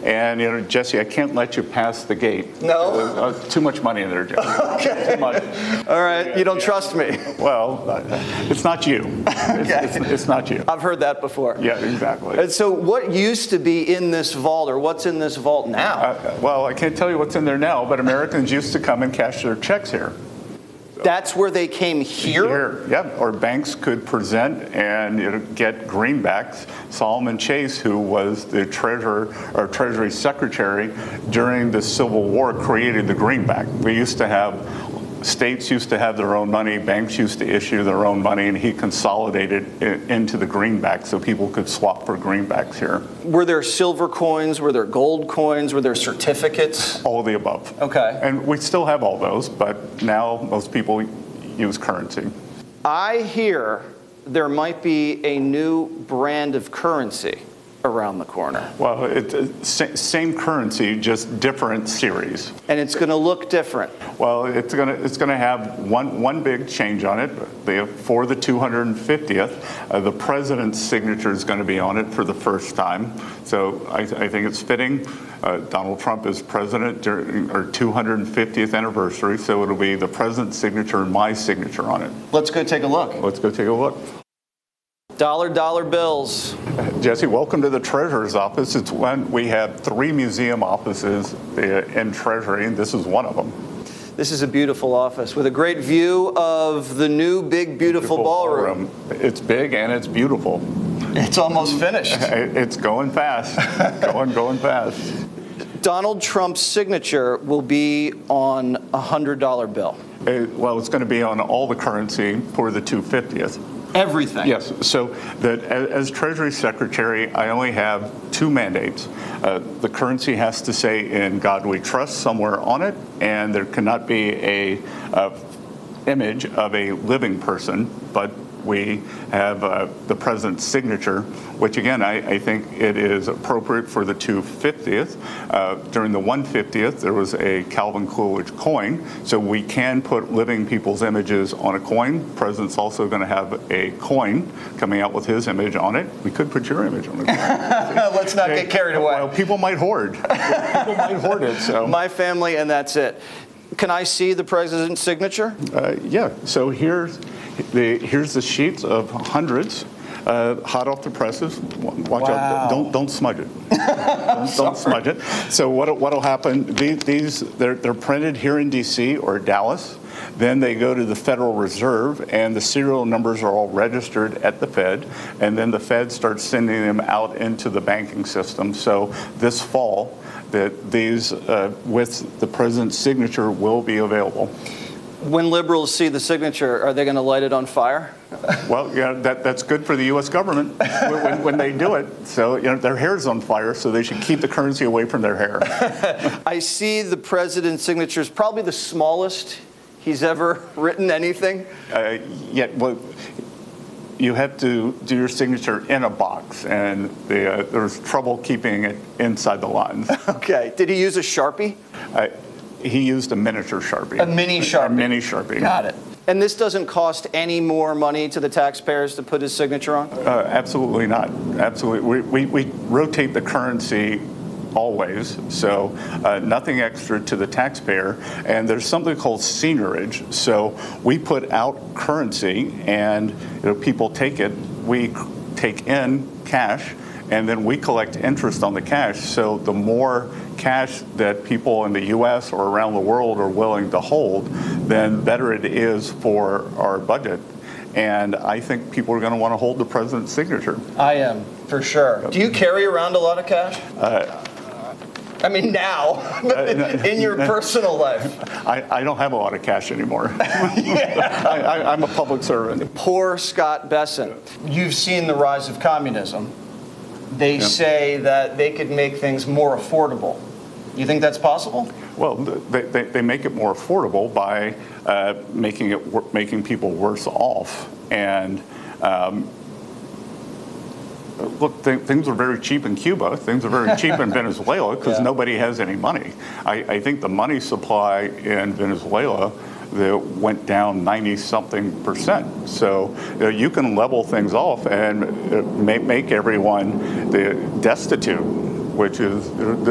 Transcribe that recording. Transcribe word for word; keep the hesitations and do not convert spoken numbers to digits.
And, you know, Jesse, I can't let you pass the gate. No? Uh, too much money in there, Jesse. Okay. Too much. All right, Yeah, you don't yeah. trust me. Well, uh, it's not you. It's, Okay. it's, it's not you. I've heard that before. Yeah, exactly. And so what used to be in this vault, or what's in this vault now? Uh, well, I can't tell you what's in there now, but Americans used to come and cash their checks here. That's where they came here? Here, yeah. Or banks could present and, you know, get greenbacks. Solomon Chase, who was the treasurer or Treasury Secretary during the Civil War, created the greenback. We used to have States used to have their own money, banks used to issue their own money, and he consolidated it into the greenback so people could swap for greenbacks here. Were there silver coins? Were there gold coins? Were there certificates? All of the above. Okay. And we still have all those, but now most people use currency. I hear there might be a new brand of currency around the corner. Well, it's uh, same currency, just different series. And it's going to look different. Well, it's going to it's going to have one one big change on it. The, for the two hundred fiftieth, uh, the president's signature is going to be on it for the first time. So I, I think it's fitting. Uh, Donald Trump is president during our two hundred fiftieth anniversary, so it'll be the president's signature and my signature on it. Let's go take a look. Let's go take a look. Dollar, dollar bills. Jesse, welcome to the Treasurer's office. It's when we have three museum offices in Treasury, and this is one of them. This is a beautiful office with a great view of the new big, beautiful, beautiful ballroom. ballroom. It's big and it's beautiful. It's almost finished. It's going fast. going, going fast. Donald Trump's signature will be on a one hundred dollar bill. Uh, well, it's going to be on all the currency for the two hundred fiftieth. Everything. Yes. So that as Treasury Secretary, I only have two mandates. Uh, the currency has to say "In God We Trust" somewhere on it, and there cannot be a uh, image of a living person, but we have uh, the president's signature, which again, I, I think it is appropriate for the two hundred fiftieth. Uh, during the one hundred fiftieth, there was a Calvin Coolidge coin, so we can put living people's images on a coin. The president's also going to have a coin coming out with his image on it. We could put your image on it. Let's not get carried away. Well, people might hoard. People might hoard it. So my family, and that's it. Can I see the president's signature? Uh, yeah. So here's the here's the sheets of hundreds, uh, hot off the presses. Watch wow. out! Don't don't smudge it. don't, don't smudge it. So what what'll happen? These, these they're they're printed here in D C or Dallas. Then they go to the Federal Reserve, and the serial numbers are all registered at the Fed, and then the Fed starts sending them out into the banking system. So this fall, that these, uh, with the president's signature, will be available. When liberals see the signature, are they going to light it on fire? Well, yeah, that, that's good for the U S government when, when they do it. So, you know, their hair's on fire, so they should keep the currency away from their hair. I see the president's signature is probably the smallest he's ever written anything. Uh, yet, well, you have to do your signature in a box, and the, uh, there's trouble keeping it inside the lines. Okay. Did he use a Sharpie? Uh, he used a miniature Sharpie. A mini Sharpie. A mini Sharpie. Got it. And this doesn't cost any more money to the taxpayers to put his signature on? Uh, absolutely not. Absolutely. We, we, we rotate the currency always, so uh, nothing extra to the taxpayer. And there's something called seigniorage. So we put out currency, and you know, people take it. We take in cash, and then we collect interest on the cash. So the more cash that people in the U S or around the world are willing to hold, then better it is for our budget. And I think people are going to want to hold the president's signature. I am, for sure. Do you carry around a lot of cash? Uh, I mean, now, in your personal life. I, I don't have a lot of cash anymore. yeah. I, I, I'm a public servant. Poor Scott Bessent. You've seen the rise of communism. They yep. say that they could make things more affordable. You think that's possible? Well, they, they, they make it more affordable by uh, making it making people worse off. And um, look, th things are very cheap in Cuba. Things are very cheap in Venezuela because yeah. nobody has any money. I, I think the money supply in Venezuela that went down ninety something percent. So you know, you can level things off and make, make everyone the destitute, which is